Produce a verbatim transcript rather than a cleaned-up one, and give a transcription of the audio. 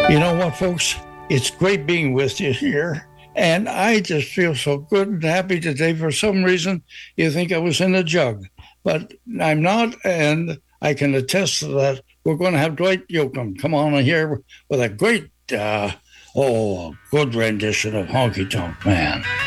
You know what, folks? It's great being with you here. And I just feel so good and happy today. For some reason, you think I was in a jug, but I'm not. And I can attest to that. We're going to have Dwight Yoakam come on here with a great, uh, oh, good rendition of Honky Tonk Man.